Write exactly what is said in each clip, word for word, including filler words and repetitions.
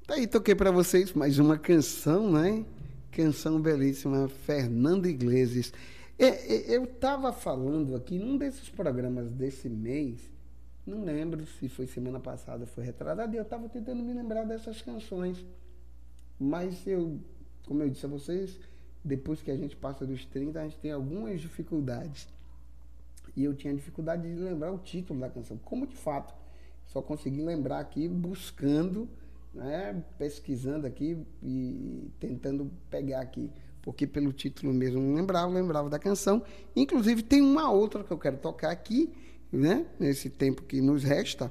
Tá aí, toquei para vocês mais uma canção, né? Canção belíssima, Fernando Iglesias. É, é, eu estava falando aqui num desses programas desse mês, não lembro se foi semana passada, foi retrasado, e eu estava tentando me lembrar dessas canções. Mas eu, como eu disse a vocês, depois que a gente passa dos trinta, a gente tem algumas dificuldades. E eu tinha dificuldade de lembrar o título da canção. Como de fato, só consegui lembrar aqui buscando, né, pesquisando aqui e tentando pegar aqui. Porque pelo título mesmo não lembrava, lembrava da canção. Inclusive tem uma outra que eu quero tocar aqui, né, nesse tempo que nos resta,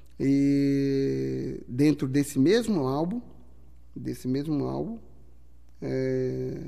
e dentro desse mesmo álbum, desse mesmo álbum, é...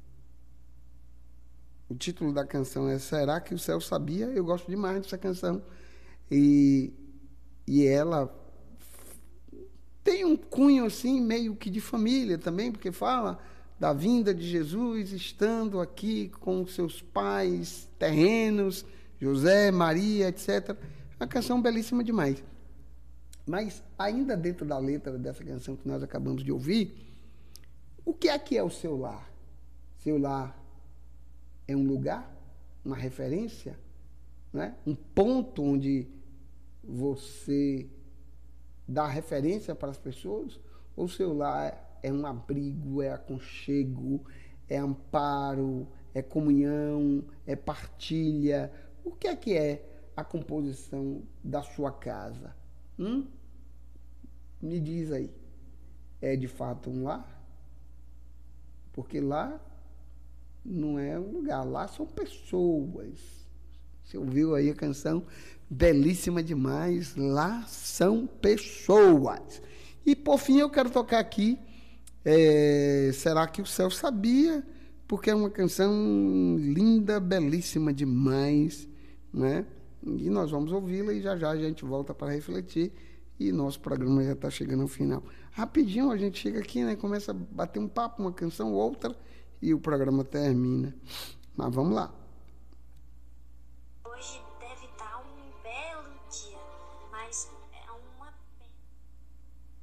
o título da canção é Será que o Céu Sabia? Eu gosto demais dessa canção. E, e ela tem um cunho assim, meio que de família também, porque fala da vinda de Jesus estando aqui com seus pais terrenos, José, Maria, etcétera. Uma canção belíssima demais. Mas ainda dentro da letra dessa canção que nós acabamos de ouvir, o que é que é o seu lar? Seu lar é um lugar, uma referência, né? Um ponto onde você dá referência para as pessoas? Ou seu lar é um abrigo, é aconchego, é amparo, é comunhão, é partilha? O que é que é a composição da sua casa? Hum? Me diz aí. É de fato um lar? Porque lá não é um lugar, lá são pessoas. Você ouviu aí a canção? Belíssima demais. Lá são pessoas. E por fim eu quero tocar aqui é, Será que o Céu Sabia? Porque é uma canção linda, belíssima demais, né? E nós vamos ouvi-la e já já a gente volta para refletir. E nosso programa já está chegando ao final. Rapidinho a gente chega aqui, né? Começa a bater um papo, uma canção, outra, e o programa termina. Mas vamos lá.